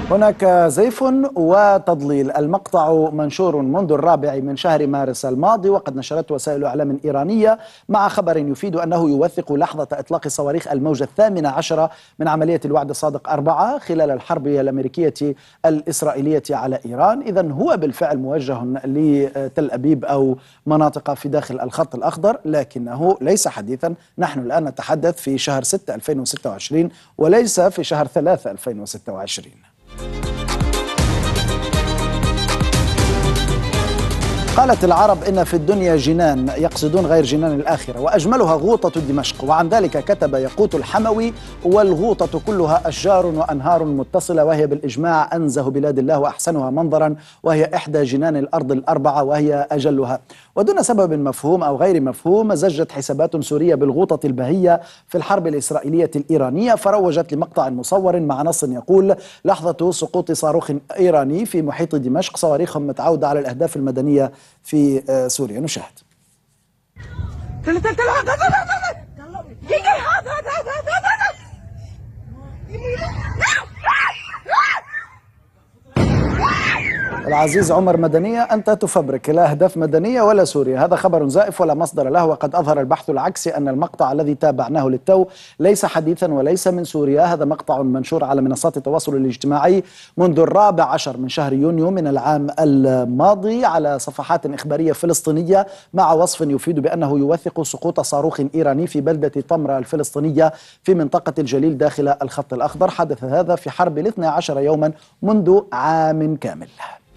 هناك زيف وتضليل. المقطع منشور منذ 4 من شهر مارس الماضي، وقد نشرته وسائل إعلام إيرانية مع خبر يفيد أنه يوثق لحظة إطلاق صواريخ الموجة 18 من عملية الوعد الصادق 4 خلال الحرب الأمريكية الإسرائيلية على إيران. إذن هو بالفعل موجه لتل أبيب أو مناطق في داخل الخط الأخضر، لكنه ليس حديثا. نحن الآن نتحدث في شهر 6 2026 وليس في شهر 3 2026. قالت العرب إن في الدنيا جنان، يقصدون غير جنان الآخرة، وأجملها غوطة دمشق. وعن ذلك كتب يقوت الحموي: والغوطة كلها أشجار وأنهار متصلة، وهي بالإجماع أنزه بلاد الله وأحسنها منظرا، وهي إحدى جنان الأرض الأربعة، وهي أجلها. ودون سبب مفهوم أو غير مفهوم زجت حسابات سورية بالغوطة البهية في الحرب الإسرائيلية الإيرانية، فروجت لمقطع مصور مع نص يقول: لحظة سقوط صاروخ إيراني في محيط دمشق، صواريخ متعودة على الأهداف المدنية في سوريا. نشاهد. العزيز عمر مدنية، أنت تفبرك، لا أهداف مدنية ولا سوريا، هذا خبر زائف ولا مصدر له. وقد أظهر البحث العكسي أن المقطع الذي تابعناه للتو ليس حديثا وليس من سوريا. هذا مقطع منشور على منصات التواصل الاجتماعي منذ 14 من شهر يونيو من العام الماضي على صفحات إخبارية فلسطينية، مع وصف يفيد بأنه يوثق سقوط صاروخ إيراني في بلدة طمرة الفلسطينية في منطقة الجليل داخل الخط الأخضر. حدث هذا في حرب 12 يوما منذ عام كامل.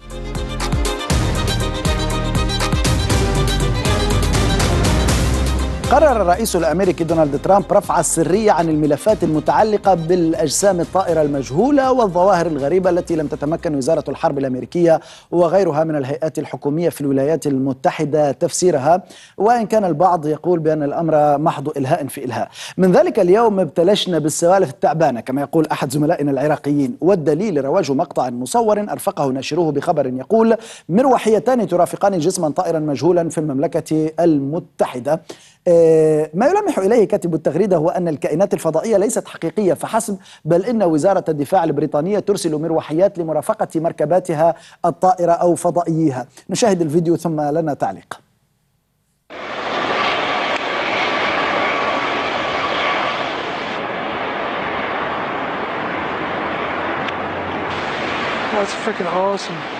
قرر الرئيس الأمريكي دونالد ترامب رفع السرية عن الملفات المتعلقة بالأجسام الطائرة المجهولة والظواهر الغريبة التي لم تتمكن وزارة الحرب الأمريكية وغيرها من الهيئات الحكومية في الولايات المتحدة تفسيرها، وإن كان البعض يقول بأن الأمر محض إلهاء في إلهاء. من ذلك اليوم ابتلشنا بالسوالف التعبانة كما يقول أحد زملائنا العراقيين، والدليل رواج مقطع مصور أرفقه ناشروه بخبر يقول: مروحيتان ترافقان جسما طائرا مجهولا في المملكة المتحدة. ما يلمح إليه كاتب التغريدة هو أن الكائنات الفضائية ليست حقيقية فحسب، بل إن وزارة الدفاع البريطانية ترسل مروحيات لمرافقة مركباتها الطائرة أو فضائيها. نشاهد الفيديو ثم لنا تعليق. That's freaking awesome.